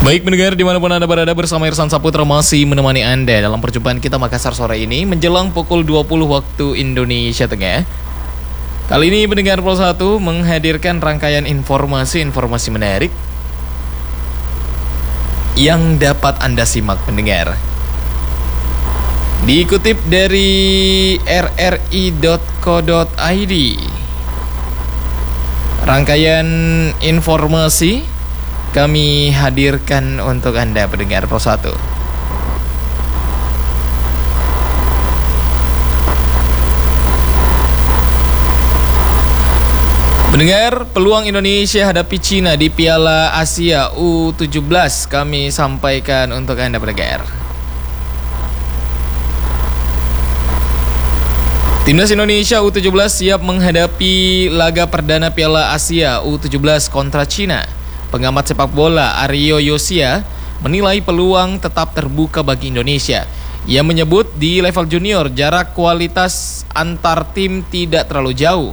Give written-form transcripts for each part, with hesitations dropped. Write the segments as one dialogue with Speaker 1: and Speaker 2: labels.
Speaker 1: Baik pendengar dimanapun Anda berada, bersama Irsan Saputra masih menemani Anda dalam perjumpaan kita Makassar sore ini menjelang pukul 20 waktu Indonesia Tengah. Kali ini pendengar Pro 1 menghadirkan rangkaian informasi-informasi menarik yang dapat Anda simak pendengar. Dikutip dari rri.co.id, rangkaian informasi kami hadirkan untuk Anda pendengar Pro 1. Pendengar, peluang Indonesia hadapi Cina di Piala Asia U17 kami sampaikan untuk Anda pendengar. Timnas Indonesia U17 siap menghadapi laga perdana Piala Asia U17 kontra Cina. Pengamat sepak bola Aryo Yosia menilai peluang tetap terbuka bagi Indonesia. Ia menyebut di level junior jarak kualitas antar tim tidak terlalu jauh.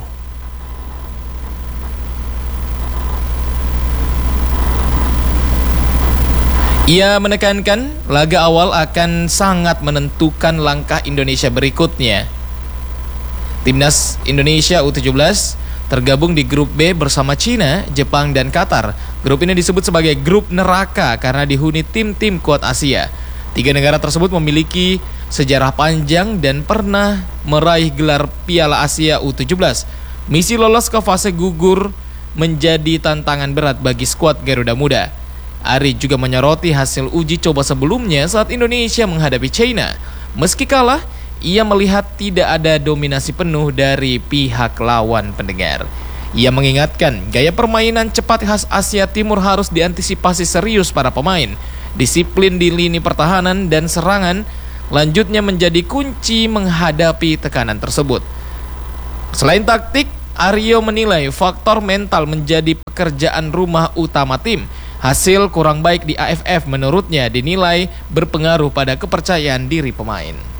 Speaker 1: Ia menekankan laga awal akan sangat menentukan langkah Indonesia berikutnya. Timnas Indonesia U17 tergabung di grup B bersama Cina, Jepang, dan Qatar. Grup ini disebut sebagai grup neraka karena dihuni tim-tim kuat Asia. 3 negara tersebut memiliki sejarah panjang dan pernah meraih gelar Piala Asia U17. Misi lolos ke fase gugur menjadi tantangan berat bagi skuad Garuda Muda. Ari juga menyoroti hasil uji coba sebelumnya saat Indonesia menghadapi China. Meski kalah, ia melihat tidak ada dominasi penuh dari pihak lawan pendengar. Ia mengingatkan gaya permainan cepat khas Asia Timur harus diantisipasi serius para pemain. Disiplin di lini pertahanan dan serangan lanjutnya menjadi kunci menghadapi tekanan tersebut. Selain taktik, Aryo menilai faktor mental menjadi pekerjaan rumah utama tim. Hasil kurang baik di AFF menurutnya dinilai berpengaruh pada kepercayaan diri pemain.